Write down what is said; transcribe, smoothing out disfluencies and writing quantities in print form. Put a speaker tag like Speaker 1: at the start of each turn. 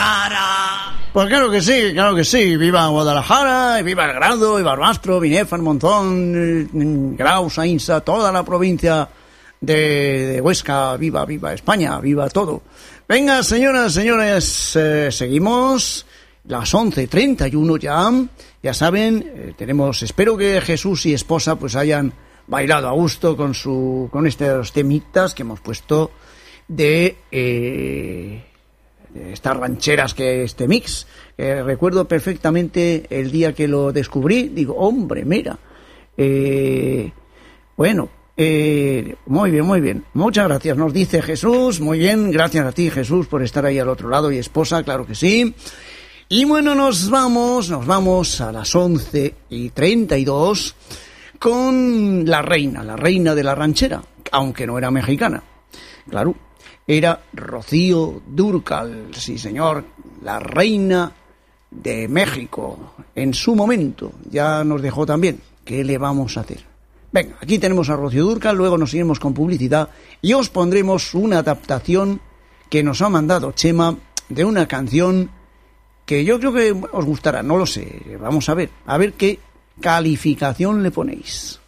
Speaker 1: Guadalajara.
Speaker 2: Pues claro que sí, viva Guadalajara, viva el Grado, viva Barbastro, Binefar, Monzón, Grau, Sainza, toda la provincia de Huesca, viva España, viva todo. Venga, señoras, señores, seguimos, las 11:31 ya saben, espero que Jesús y esposa pues hayan bailado a gusto con estos temitas que hemos puesto de estas rancheras, que este mix, recuerdo perfectamente el día que lo descubrí, digo, hombre, mira, bueno, muy bien, muchas gracias, nos dice Jesús, muy bien, gracias a ti, Jesús, por estar ahí al otro lado, y esposa, claro que sí. Y bueno, nos vamos a las 11:32 con la reina de la ranchera, aunque no era mexicana, claro, era Rocío Dúrcal, sí señor, la reina de México, en su momento, ya nos dejó también, ¿qué le vamos a hacer? Venga, aquí tenemos a Rocío Dúrcal, luego nos iremos con publicidad y os pondremos una adaptación que nos ha mandado Chema de una canción que yo creo que os gustará, no lo sé, vamos a ver qué calificación le ponéis.